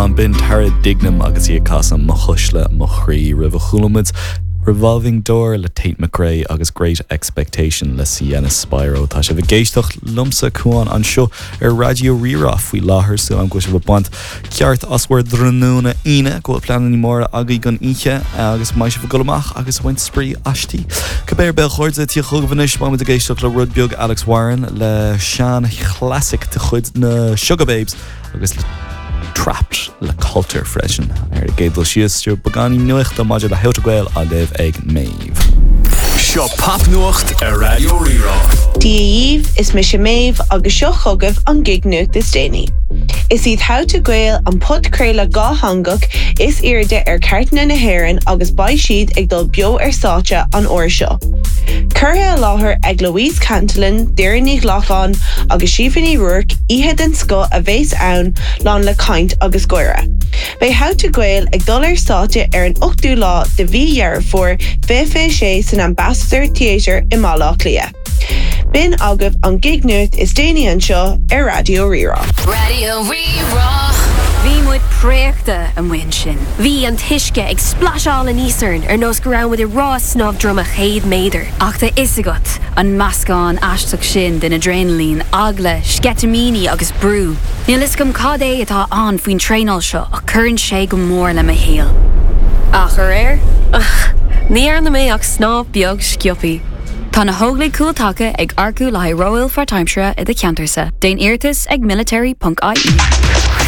an bin tara dignam agus í casam mo chusle mo chrí rih chulamid Revolving Door le Tate McRae agus Great Expectation le Sienna Spyro tá sé bhgéisteach lumsa chuan an seo Radio Rira faoi láthair so an go se bant ceart asfuir dranúna ine go planan mór agaí gan ihe agus mai se golamach agus bhaint sprí astí Cabéir be chuirde tí chughanis má a géisteach le rudbeag Alex Warren le sean classic de chud na Sugar Babes agus le Trapped le culture freshen gédal siú bagání nucht a maidir le heutagweil a léh ag méh. Seo pop nuacht a Radio Rira. Díomh is me sé méh agus seo chugah an gig nuacht is déine. Is iad Houta Gael an podcréile gá hangach is irde cartna na hhéireann agus bai siad ag dul bio sáte an uair seo. Curtha a láthair ag Louise Cantillon, Deireadh Lachlan agus Siobhan Rourke ihe den sco a bhés ann lán le caint agus goire. Bei Houta Gael ag dul sáte an 8ú lá de bhí for sé san Ambassador Theatre i Malach Lia. Bin agah an gig nuacht is déine an seo Radio Rira. Radio Rira. Bhí muid préachta an bhain sin. Bhí an tuisce ag splasháil an ísarn nos go raibh muid I rá snáb drum a chéad méidir. Ach tá isagat an meascán aisteach sin den adrenalín, agla, sketamíní agus brú. Níl is gom cad é atá an faoin tréáil seo a churann sé go mór le héal. Ach ar níar na mé ach snáb beag sciopí. Tá na hóglaigh cúiltacha ag arcú le Royal for Timeshare I de Ceantarsa. Déan Iartas ag military.ie.